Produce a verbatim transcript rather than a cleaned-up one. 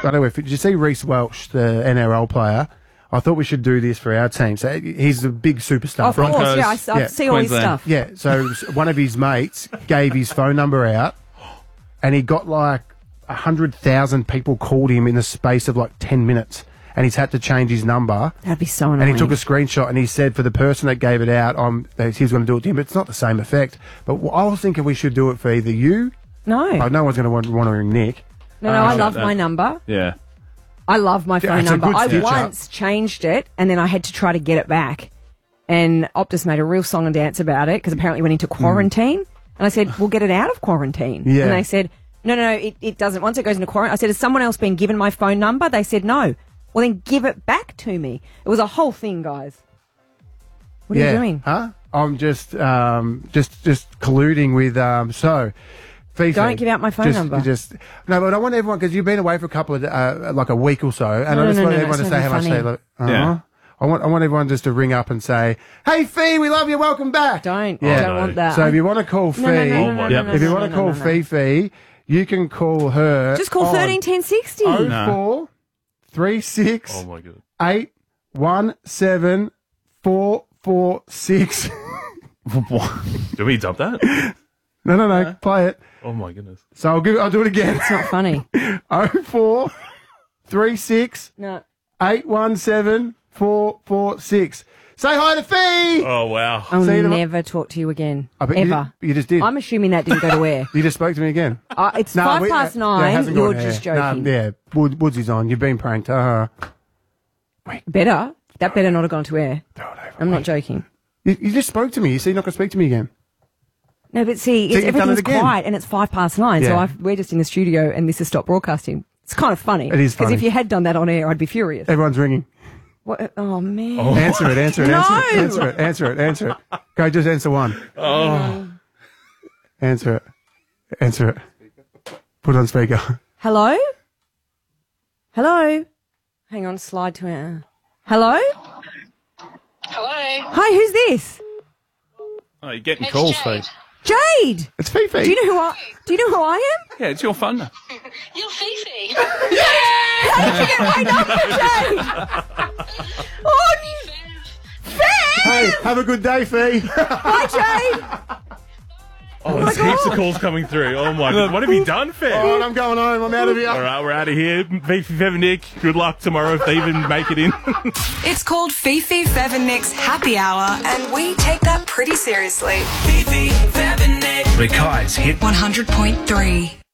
I don't know if did you see Reece Welch, the N R L player? I thought we should do this for our team. So he's a big superstar. Of course, Broncos, yeah, I, I yeah, see all his Queensland. stuff. Yeah, so one of his mates gave his phone number out, and he got like a hundred thousand people called him in the space of like ten minutes, and he's had to change his number. That'd be so annoying. And he took a screenshot, and he said for the person that gave it out, um, that he was going to do it to him. But it's not the same effect. But I was thinking we should do it for either you. No. Oh, no one's going to want, want to ring Nick. No, no, Uh, I love that. my number. Yeah. I love my phone it's a number. good I stitch up. once changed it, and then I had to try to get it back. And Optus made a real song and dance about it, because apparently it went into quarantine. And I said, we'll get it out of quarantine. Yeah. And they said, no, no, no, it, it doesn't. Once it goes into quarantine, I said, has someone else been given my phone number? They said, no. Well, then give it back to me. It was a whole thing, guys. What are yeah. you doing? Huh? I'm just, um, just, just colluding with, um, so. Fifi, Don't give out my phone just, number. Just no, but I want everyone, because you've been away for a couple of uh, like a week or so, and No, I just no, want no, no, everyone to it's say not how much funny. they love. Uh-huh. Yeah. I want I want everyone just to ring up and say, "Hey, Fee, we love you. Welcome back." Don't. Yeah. I don't no. want that. So if you want to call Fee, no, no, no, no, Oh, no, yep. no, if you no, want to no, call no, no. Fifi, you can call her. Just call on thirteen ten sixty. oh No. four three six Oh my god. eight one seven four four six. Do we dub that? No, no, no. Play it. Oh my goodness. So I'll give. I'll do it again. It's not funny. oh four three six No. eight one seven four four six. Say hi to Fee. Oh wow. I'll See you tomorrow- never talk to you again. I bet Ever. You, you just did. I'm assuming that didn't go to air. you just spoke to me again. Uh, it's No, five we- past uh, nine. it hasn't You're gone just air. joking. No, yeah, Wood, Woodsy's on. You've been pranked. Uh, Better. That better not have gone to air. throw it over. I'm not joking. You, you just spoke to me. You see, you're not going to speak to me again. No, but see, So it's, you've done everything's it again. quiet and it's five past nine. So Yeah. I've, we're just in the studio and this has stopped broadcasting. It's kind of funny. It is Because funny. if you had done that on air, I'd be furious. Everyone's ringing. What? Oh, man. Answer it, answer it, No! answer it, answer it, answer it, answer it. Go, just answer one. Oh. Answer it. Answer it. Put it on speaker. Hello? Hello? Hang on, slide to it. Hello? Hello. Hi, who's this? Oh, you're getting It's calls, Jade. Fee. Jade! It's Fifi. Do you know who I, do you know who I am? Yeah, it's your phone. You're Fifi. How did you get my number, Jade? Oh, Fee! Hey, have a good day, Fee. Hi, Jade! Oh, there's my heaps God. of calls coming through. Oh my god. What have you done, Fee? All right, I'm going home. I'm out of here. All right, we're out of here. Fifi, Fev, Nick, good luck tomorrow if they even make it in. It's called Fifi, Fev and Nick's Happy Hour, and we take that pretty seriously. Fifi, Fev and Nick. Mackay's Hit one hundred point three.